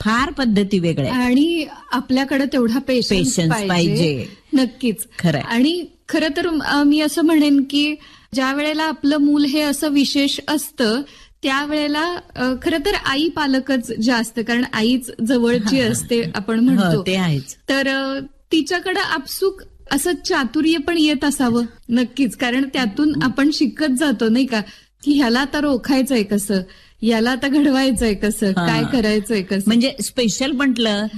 फार पद्धती वेगळ्या आहेत. आणि आपल्याकडे तेवढा पेशन्स Patience पाहिजे. नक्कीच. खरंय. आणि खरं तर मी असं म्हणेन की ज्या वेळेला आपलं मूल हे असं विशेष असतं त्यावेळेला खरं तर आई पालकच जास्त, कारण आईच जवळची असते आपण म्हणतो. ते आहेच. तर तिच्याकडे आपसूक असं चातुर्य पण येत असावं नक्कीच, कारण त्यातून आपण शिकत जातो नाही का, की ह्याला आता रोखायचंय कसं, याला आता घडवायचंय कसं, काय करायचंय कसं. म्हणजे स्पेशल म्हटलं